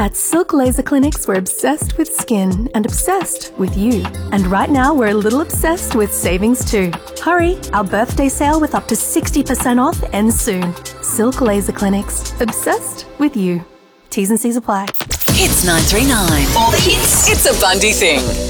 At Silk Laser Clinics, we're obsessed with skin and obsessed with you. And right now, we're a little obsessed with savings too. Hurry, our birthday sale with up to 60% off ends soon. Silk Laser Clinics, obsessed with you. T's and C's apply. Hits 939. All the hits. It's a Bundy thing.